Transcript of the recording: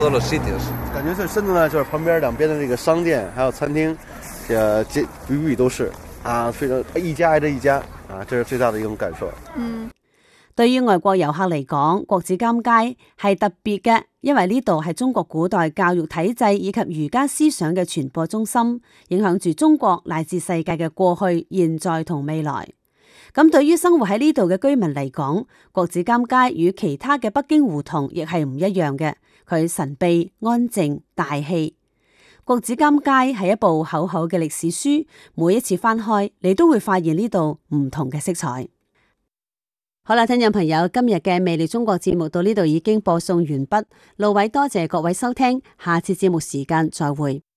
感覺最深的呢，就是旁邊兩邊的這個商店，還有餐廳，比比都是啊，非常一家挨着一家啊，這是最大的一種感受。 對於外國遊客嚟講，國子監街係特別嘅，因為呢度係中國古代教育體制以及儒家思想嘅傳播中心，影響住中國乃至世界嘅過去、現在同未來。咁對於生活喺呢度嘅居民嚟講，國子監街與其他嘅北京胡同亦係唔一樣嘅，佢神秘、安靜、大氣。國子監街係一部厚厚嘅歷史書，每一次翻開，你都會發現呢度唔同嘅色彩。好啦，聽眾朋友，今日嘅魅力中國節目到呢度已經播送完畢，路偉多謝各位收聽，下次節目時間再會。